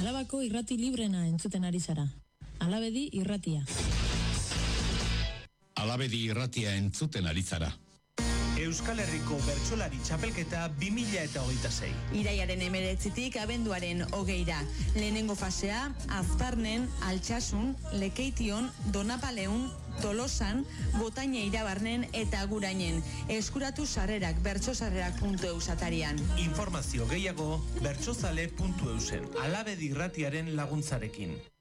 Alabako irrati librena entzuten ari zara. Alabedi irratia. Alabedi irratia entzuten ari zara. Euskal Herriko Bertsolari Txapelketa 2026. Iraiaren 19tik abenduaren 20ra. Lehenengo fasea, Azparnen, Altsasun, Lekeition, Donapaleun, Tolosan, Botaine Irabarnen eta Agurainen. Eskuratu sarrerak bertsosarrerak.eus atarian. Informazio gehiago bertsozale.eusen. Alabedi irratiaren laguntzarekin.